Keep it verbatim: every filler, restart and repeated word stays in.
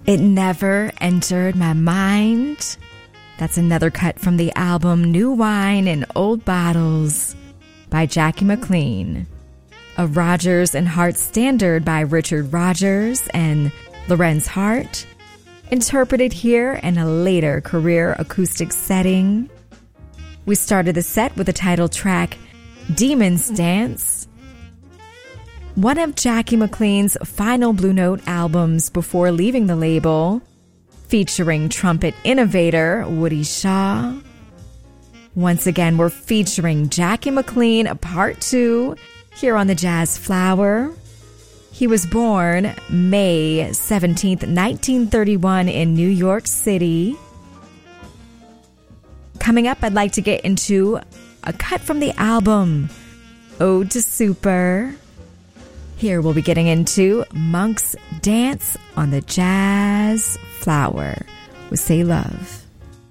It Never Entered My Mind. That's another cut from the album New Wine in Old Bottles by Jackie McLean. A Rodgers and Hart standard by Richard Rodgers and Lorenz Hart, interpreted here in a later career acoustic setting. We started the set with the title track, Demon's Dance, one of Jackie McLean's final Blue Note albums before leaving the label, featuring trumpet innovator Woody Shaw. Once again, we're featuring Jackie McLean Part two here on the Jazz Flower. He was born May seventeenth, nineteen thirty-one in New York City. Coming up, I'd like to get into a cut from the album Ode to Super. Here we'll be getting into Monk's Dance on the Jazz Flower with Say Love.